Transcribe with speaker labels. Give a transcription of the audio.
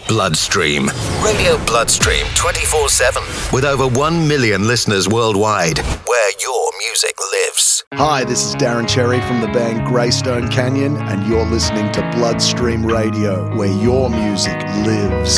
Speaker 1: Bloodstream. Radio Bloodstream 24/7. With over 1 million listeners worldwide. Where your music lives.
Speaker 2: Hi, this is Darren Cherry from the band Greystone Canyon, and you're listening to Bloodstream Radio, where your music lives.